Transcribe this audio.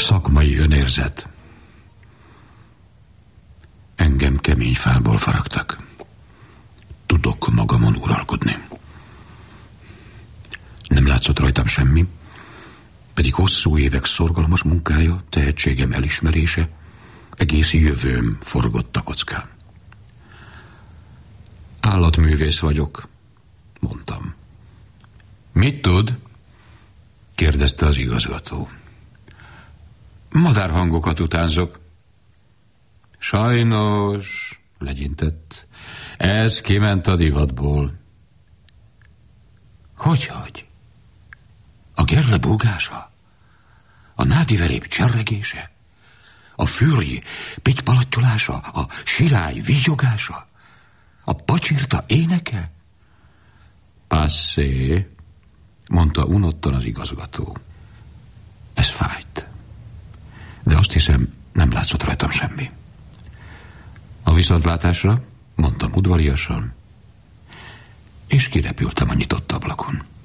Szakmai önérzet. Engem kemény fából faragtak. Tudok magamon uralkodni. Nem látszott rajtam semmi, pedig hosszú évek szorgalmas munkája, tehetségem elismerése, egész jövőm forgott a kockán. Állatművész vagyok, mondtam. Mit tud? Kérdezte az igazgató. Madárhangokat utánzok. Sajnos, legyintett, ez kiment a divatból. Hogyhogy? A gerle búgása? A nádiverép cserregése? A fürj pitypalattyulása? A sirály víjogása? A pacsirta éneke? Passé, mondta unottan az igazgató. Ez fájt. De azt hiszem, nem látszott rajtam semmi. A viszontlátásra, mondtam udvariasan, és kirepültem a nyitott ablakon.